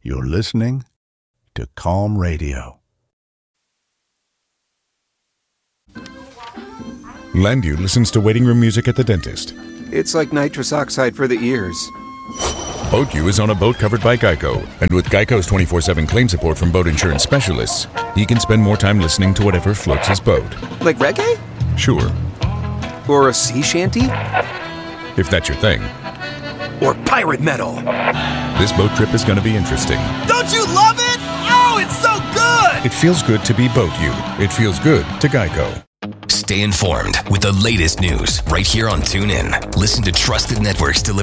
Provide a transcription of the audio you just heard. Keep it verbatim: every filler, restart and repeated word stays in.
You're listening to Calm Radio. Landu listens to waiting room music at the dentist. It's like nitrous oxide for the ears. BoatU is on a boat covered by Geico, and with Geico's twenty-four seven claim support from boat insurance specialists, he can spend more time listening to whatever floats his boat. Like reggae? Sure. Or a sea shanty? If that's your thing. Or pirate metal. This boat trip is going to be interesting. Don't you love it? Oh, it's so good! It feels good to be BoatU. It feels good to Geico. Stay informed with the latest news right here on TuneIn. Listen to Trusted Networks deliver